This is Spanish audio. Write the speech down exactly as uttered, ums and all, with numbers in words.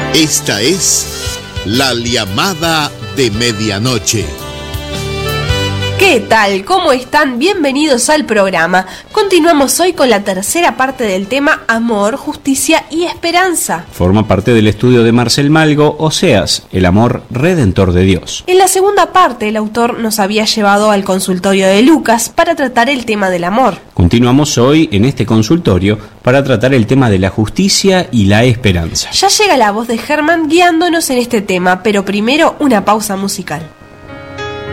Esta es la llamada de medianoche. ¿Qué tal? ¿Cómo están? Bienvenidos al programa. Continuamos hoy con la tercera parte del tema Amor, Justicia y Esperanza. Forma parte del estudio de Marcel Malgo, Oseas, el amor redentor de Dios. En la segunda parte, el autor nos había llevado al consultorio de Lucas para tratar el tema del amor. Continuamos hoy en este consultorio para tratar el tema de la justicia y la esperanza. Ya llega la voz de Germán guiándonos en este tema, pero primero una pausa musical.